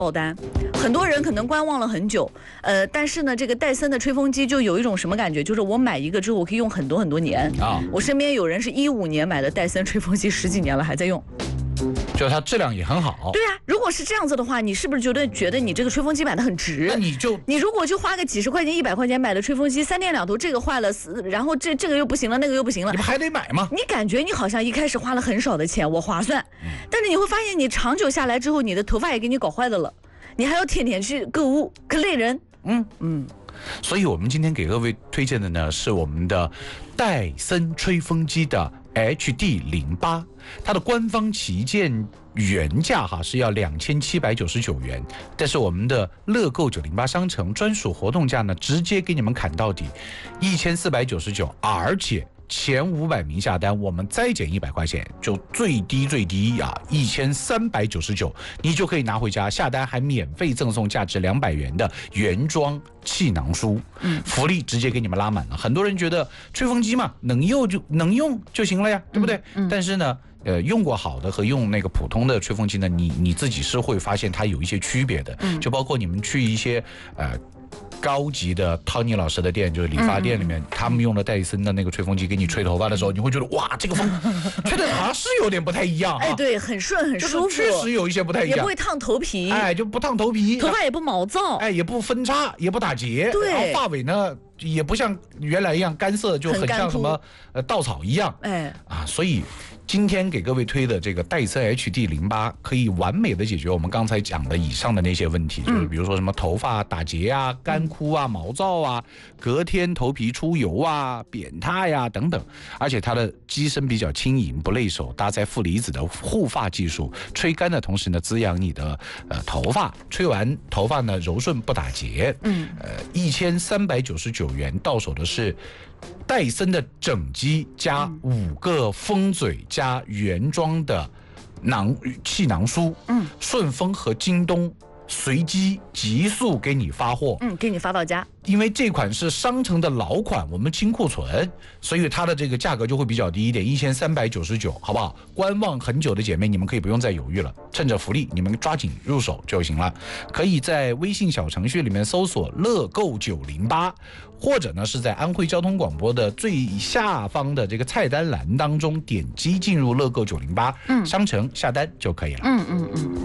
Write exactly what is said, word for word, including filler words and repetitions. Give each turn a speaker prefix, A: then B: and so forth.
A: 爆单，很多人可能观望了很久，呃，但是呢，这个戴森的吹风机就有一种什么感觉，就是我买一个之后，我可以用很多很多年啊。我身边有人是一五年买的戴森吹风机，十几年了还在用，
B: 就它质量也很好。
A: 对啊，如果是这样子的话，你是不是觉得觉得你这个吹风机买的很值？
B: 那你就
A: 你如果就花个几十块钱、一百块钱买的吹风机，三天两头这个坏了，然后这这个又不行了，那个又不行了，
B: 你不还得买吗？
A: 你感觉你好像一开始花了很少的钱，我划算，嗯、但是你会发现你长久下来之后，你的头发也给你搞坏的了。你还要天天去购物，可累人。
B: 嗯嗯，所以我们今天给各位推荐的呢是我们的戴森吹风机的 H D 零八， 它的官方旗舰原价哈是要两千七百九十九元，但是我们的乐购九零八商城专属活动价呢，直接给你们砍到底一千四百九十九，而且前五百名下单，我们再减一百块钱，就最低最低啊，一千三百九十九，你就可以拿回家。下单还免费赠送价值两百元的原装气囊书，嗯，福利直接给你们拉满了。很多人觉得吹风机嘛，能用就能用就行了呀，对不对？嗯嗯、但是呢，呃，用过好的和用那个普通的吹风机呢，你你自己是会发现它有一些区别的，嗯、就包括你们去一些呃。高级的汤尼老师的店，就是理发店里面，嗯、他们用的戴森的那个吹风机给你吹头发的时候，你会觉得哇，这个风吹的好像是有点不太一样、啊。哎，
A: 对，很顺很舒服，
B: 确实有一些不太一样，
A: 也不会烫头皮，
B: 哎，就不烫头皮，
A: 头发也不毛躁，
B: 哎，也不分叉，也不打结，
A: 对，
B: 然后发尾呢也不像原来一样干涩，就很像什么呃稻草一样，哎啊，所以。今天给各位推的这个戴森 H D 零八可以完美的解决我们刚才讲的以上的那些问题，就是比如说什么头发打结啊、干枯啊、毛躁啊、隔天头皮出油啊、扁塌呀等等。而且它的机身比较轻盈，不累手，搭载负离子的护发技术，吹干的同时呢滋养你的呃头发，吹完头发呢柔顺不打结。嗯，呃，一千三百九十九元到手的是。戴森的整机加五个风嘴加原装的囊气囊书，嗯，顺丰和京东随机急速给你发货，
A: 嗯，给你发到家。
B: 因为这款是商城的老款，我们清库存，所以它的这个价格就会比较低一点，一千三百九十九，好不好？观望很久的姐妹，你们可以不用再犹豫了，趁着福利，你们抓紧入手就行了。可以在微信小程序里面搜索乐购九零八，或者呢是在安徽交通广播的最下方的这个菜单栏当中点击进入乐购九零八商城下单就可以了。嗯嗯嗯。